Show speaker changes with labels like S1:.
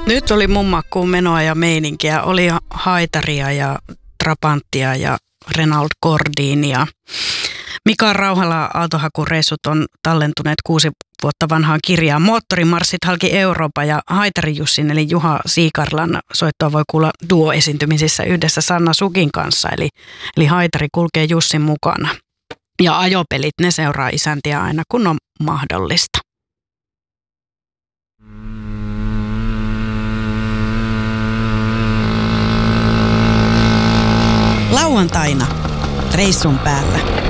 S1: Nyt oli mun makkuun menoa ja meininkiä. Oli Haitaria ja Trabanttia ja Renault Cordinia. Mika Rauhala autohakureissut on tallentuneet 6 vuotta vanhaan kirjaan. Moottorimarssit halki Eurooppa ja Haitari Jussin eli Juha Siikarlan soittoa voi kuulla duo-esiintymisissä yhdessä Sanna Sukin kanssa. Eli Haitari kulkee Jussin mukana. Ja ajopelit, ne seuraa isäntiä aina kun on mahdollista. Lauantaina reissun päällä.